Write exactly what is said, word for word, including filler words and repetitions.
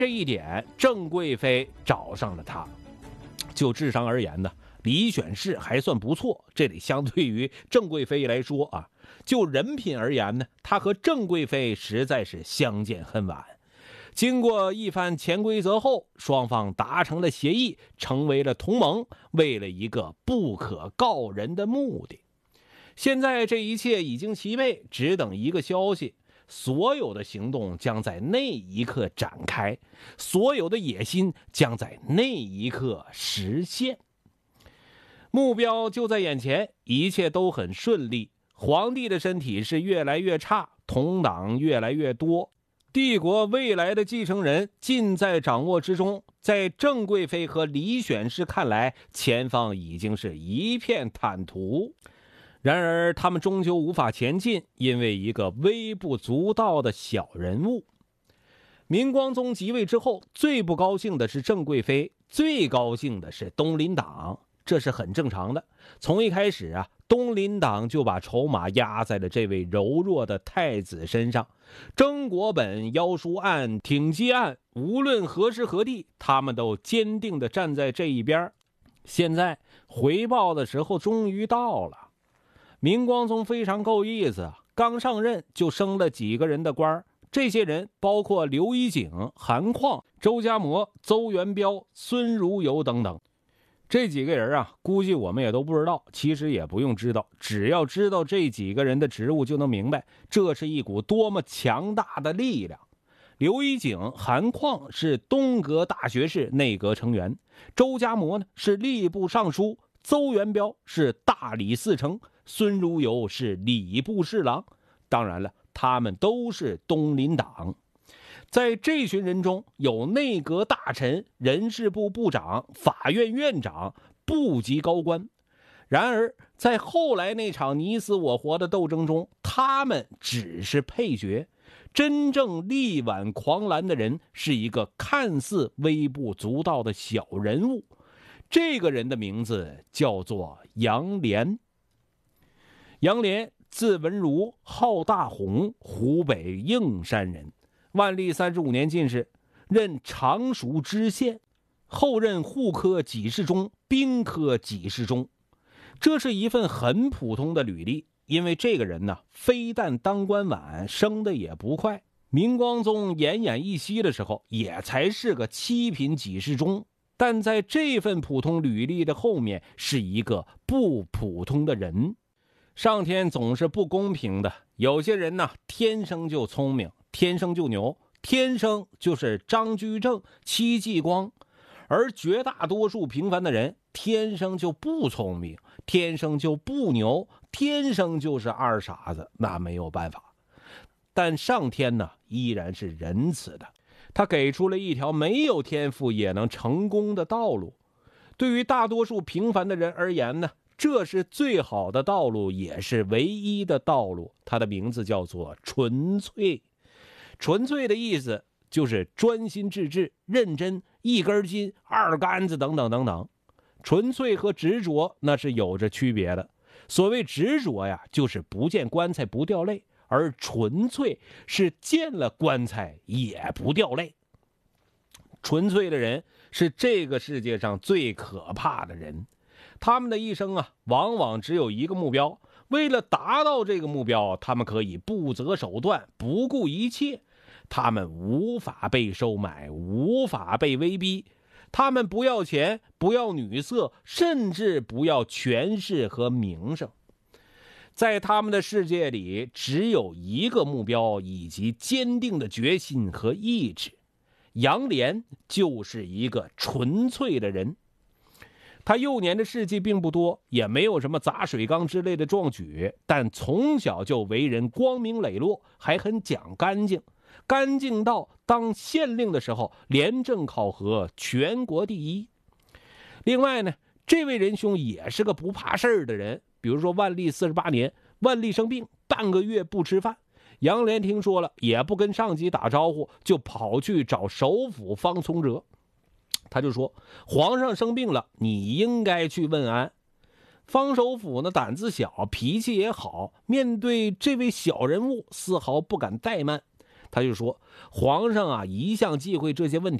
这一点，郑贵妃找上了他。就智商而言呢，李选侍还算不错，这得相对于郑贵妃来说啊。就人品而言呢，他和郑贵妃实在是相见恨晚。经过一番潜规则后，双方达成了协议，成为了同盟，为了一个不可告人的目的。现在这一切已经齐备，只等一个消息。所有的行动将在那一刻展开，所有的野心将在那一刻实现。目标就在眼前，一切都很顺利。皇帝的身体是越来越差，同党越来越多，帝国未来的继承人尽在掌握之中。在郑贵妃和李选侍看来，前方已经是一片坦途。然而他们终究无法前进，因为一个微不足道的小人物。明光宗即位之后，最不高兴的是郑贵妃，最高兴的是东林党，这是很正常的。从一开始啊，东林党就把筹码压在了这位柔弱的太子身上。曾国本、妖书案、挺击案，无论何时何地，他们都坚定地站在这一边。现在回报的时候终于到了。明光宗非常够意思，刚上任就升了几个人的官，这些人包括刘一景、韩况、周家谟、邹元标、孙如游等等。这几个人啊，估计我们也都不知道，其实也不用知道，只要知道这几个人的职务就能明白，这是一股多么强大的力量。刘一景、韩况是东阁大学士、内阁成员，周家谟呢是吏部尚书，邹元标是大理寺丞，孙如游是礼部侍郎。当然了，他们都是东林党。在这群人中，有内阁大臣、人事部部长、法院院长、部级高官。然而在后来那场你死我活的斗争中，他们只是配角。真正力挽狂澜的人是一个看似微不足道的小人物，这个人的名字叫做杨涟。杨涟字文如，号大鸿，湖北应山人，万历三十五年进士，任常熟知县，后任户科给事中、兵科给事中。这是一份很普通的履历，因为这个人呢，非但当官晚，升的也不快。明光宗奄奄一息的时候，也才是个七品给事中。但在这份普通履历的后面，是一个不普通的人。上天总是不公平的，有些人呢，天生就聪明，天生就牛，天生就是张居正、戚继光，而绝大多数平凡的人天生就不聪明，天生就不牛，天生就是二傻子，那没有办法。但上天呢，依然是仁慈的，他给出了一条没有天赋也能成功的道路。对于大多数平凡的人而言呢，这是最好的道路，也是唯一的道路。它的名字叫做纯粹。纯粹的意思就是专心致志、认真、一根筋、二杆子等等等等。纯粹和执着那是有着区别的。所谓执着呀，就是不见棺材不掉泪，而纯粹是见了棺材也不掉泪。纯粹的人是这个世界上最可怕的人。他们的一生啊，往往只有一个目标，为了达到这个目标，他们可以不择手段，不顾一切。他们无法被收买，无法被威逼。他们不要钱，不要女色，甚至不要权势和名声。在他们的世界里，只有一个目标以及坚定的决心和意志。杨涟就是一个纯粹的人。他幼年的事迹并不多，也没有什么砸水缸之类的壮举，但从小就为人光明磊落，还很讲干净，干净到当县令的时候，廉政考核全国第一。另外呢，这位仁兄也是个不怕事儿的人。比如说万历四十八年，万历生病，半个月不吃饭，杨涟听说了，也不跟上级打招呼，就跑去找首辅方从哲。他就说，皇上生病了，你应该去问安。方首辅呢，胆子小，脾气也好，面对这位小人物丝毫不敢怠慢。 他就说皇上啊一向忌讳这些问题